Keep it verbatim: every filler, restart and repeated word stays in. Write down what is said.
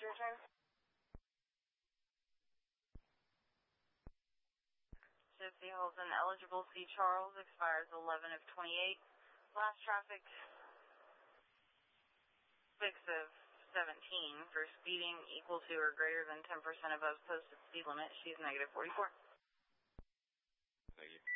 your turn. Gypsy Holton, eligible C. Charles, expires eleven of twenty-eight. Last traffic, six of seventeen for speeding equal to or greater than ten percent above posted speed limit. She's negative forty-four. Thank you.